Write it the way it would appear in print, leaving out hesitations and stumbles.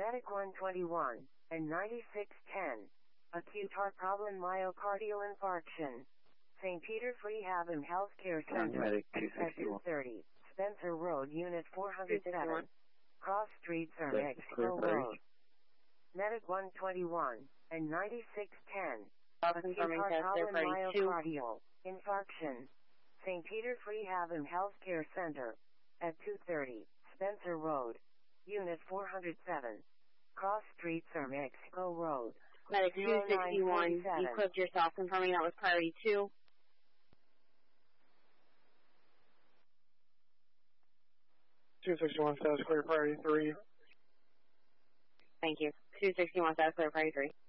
Medic 121 and 9610. Acute heart problem, myocardial infarction. St. Peter's Rehab and Healthcare Center at 230. Spencer Road, Unit 407. Cross Street, Mexico Road. Medic 121 and 9610. Acute heart problem, myocardial infarction. St. Peter's Rehab and Healthcare Center at 230. Spencer Road, Unit 407. Cross Street, Mexico Road. Medic 261, you clipped yourself, confirming that was priority 2. Status clear, priority 3. Thank you. 261, status clear, priority 3.